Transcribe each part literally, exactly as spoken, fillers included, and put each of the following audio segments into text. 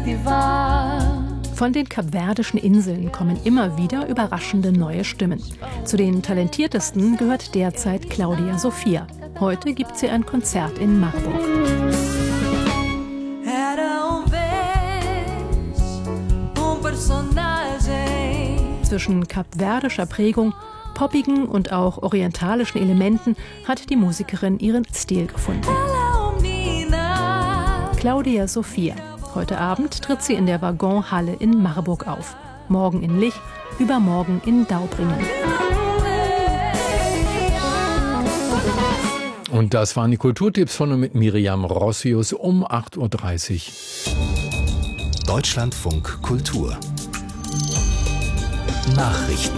Von den kapverdischen Inseln kommen immer wieder überraschende neue Stimmen. Zu den talentiertesten gehört derzeit Claudia Sophia. Heute gibt sie ein Konzert in Marburg. Zwischen kapverdischer Prägung, poppigen und auch orientalischen Elementen hat die Musikerin ihren Stil gefunden. Claudia Sophia. Heute Abend tritt sie in der Waggon-Halle in Marburg auf. Morgen in Lich, übermorgen in Daubringen. Und das waren die Kulturtipps von und mit Miriam Rossius um acht Uhr dreißig. Deutschlandfunk Kultur Nachrichten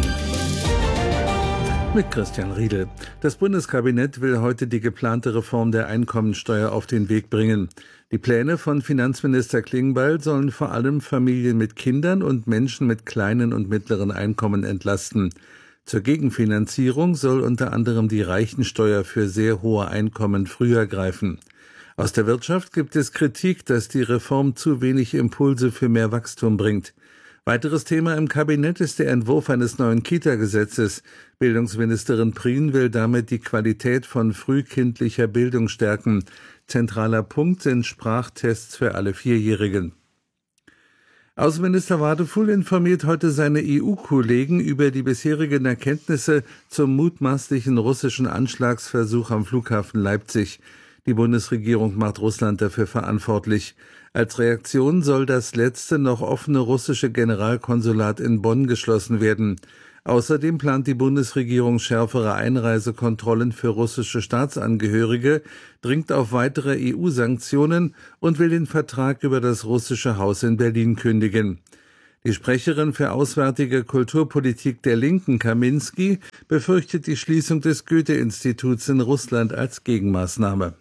mit Christian Riedel. Das Bundeskabinett will heute die geplante Reform der Einkommensteuer auf den Weg bringen. Die Pläne von Finanzminister Klingbeil sollen vor allem Familien mit Kindern und Menschen mit kleinen und mittleren Einkommen entlasten. Zur Gegenfinanzierung soll unter anderem die Reichensteuer für sehr hohe Einkommen früher greifen. Aus der Wirtschaft gibt es Kritik, dass die Reform zu wenig Impulse für mehr Wachstum bringt. Weiteres Thema im Kabinett ist der Entwurf eines neuen Kita-Gesetzes. Bildungsministerin Prien will damit die Qualität von frühkindlicher Bildung stärken. Zentraler Punkt sind Sprachtests für alle Vierjährigen. Außenminister Wadefuhl informiert heute seine E U-Kollegen über die bisherigen Erkenntnisse zum mutmaßlichen russischen Anschlagsversuch am Flughafen Leipzig. Die Bundesregierung macht Russland dafür verantwortlich. Als Reaktion soll das letzte noch offene russische Generalkonsulat in Bonn geschlossen werden. Außerdem plant die Bundesregierung schärfere Einreisekontrollen für russische Staatsangehörige, dringt auf weitere E U-Sanktionen und will den Vertrag über das russische Haus in Berlin kündigen. Die Sprecherin für Auswärtige Kulturpolitik der Linken, Kaminski, befürchtet die Schließung des Goethe-Instituts in Russland als Gegenmaßnahme.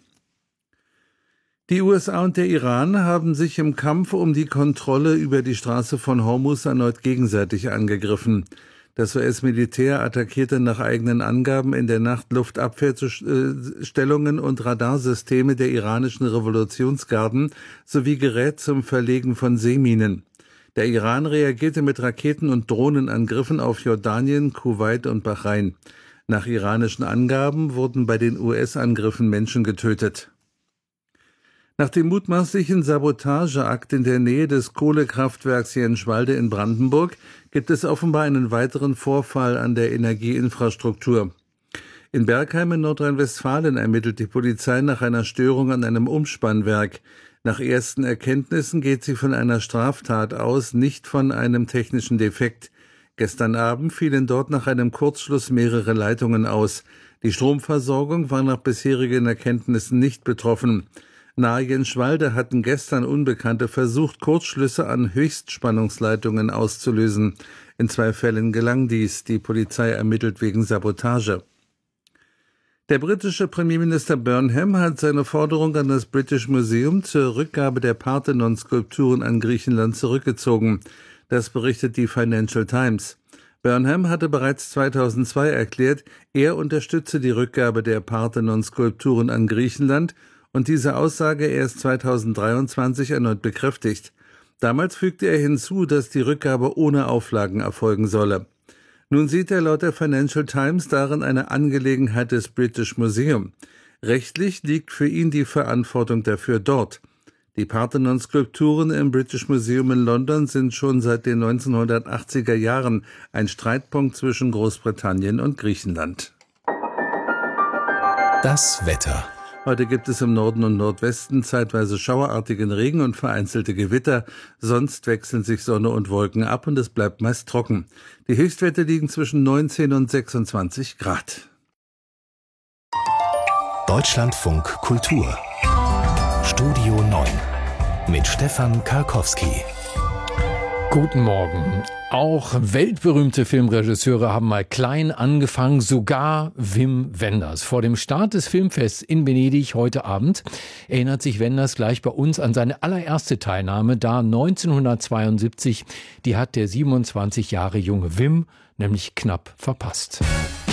Die U S A und der Iran haben sich im Kampf um die Kontrolle über die Straße von Hormuz erneut gegenseitig angegriffen. Das U S-Militär attackierte nach eigenen Angaben in der Nacht Luftabwehrstellungen und Radarsysteme der iranischen Revolutionsgarden sowie Gerät zum Verlegen von Seeminen. Der Iran reagierte mit Raketen- und Drohnenangriffen auf Jordanien, Kuwait und Bahrain. Nach iranischen Angaben wurden bei den U S-Angriffen Menschen getötet. Nach dem mutmaßlichen Sabotageakt in der Nähe des Kohlekraftwerks Jenschwalde in Brandenburg gibt es offenbar einen weiteren Vorfall an der Energieinfrastruktur. In Bergheim in Nordrhein-Westfalen ermittelt die Polizei nach einer Störung an einem Umspannwerk. Nach ersten Erkenntnissen geht sie von einer Straftat aus, nicht von einem technischen Defekt. Gestern Abend fielen dort nach einem Kurzschluss mehrere Leitungen aus. Die Stromversorgung war nach bisherigen Erkenntnissen nicht betroffen. Nahe Jenschwalde hatten gestern Unbekannte versucht, Kurzschlüsse an Höchstspannungsleitungen auszulösen. In zwei Fällen gelang dies. Die Polizei ermittelt wegen Sabotage. Der britische Premierminister Burnham hat seine Forderung an das British Museum zur Rückgabe der Parthenon-Skulpturen an Griechenland zurückgezogen. Das berichtet die Financial Times. Burnham hatte bereits zweitausendzwei erklärt, er unterstütze die Rückgabe der Parthenon-Skulpturen an Griechenland und diese Aussage erst zweitausenddreiundzwanzig erneut bekräftigt. Damals fügte er hinzu, dass die Rückgabe ohne Auflagen erfolgen solle. Nun sieht er laut der Financial Times darin eine Angelegenheit des British Museum. Rechtlich liegt für ihn die Verantwortung dafür dort. Die Parthenon-Skulpturen im British Museum in London sind schon seit den neunzehnhundertachtziger Jahren ein Streitpunkt zwischen Großbritannien und Griechenland. Das Wetter. Heute gibt es im Norden und Nordwesten zeitweise schauerartigen Regen und vereinzelte Gewitter. Sonst wechseln sich Sonne und Wolken ab und es bleibt meist trocken. Die Höchstwerte liegen zwischen neunzehn und sechsundzwanzig Grad. Deutschlandfunk Kultur Studio neun mit Stefan Karkowski. Guten Morgen. Auch weltberühmte Filmregisseure haben mal klein angefangen, sogar Wim Wenders. Vor dem Start des Filmfests in Venedig heute Abend erinnert sich Wenders gleich bei uns an seine allererste Teilnahme, da neunzehnhundertzweiundsiebzig. Die hat der siebenundzwanzig Jahre junge Wim nämlich knapp verpasst.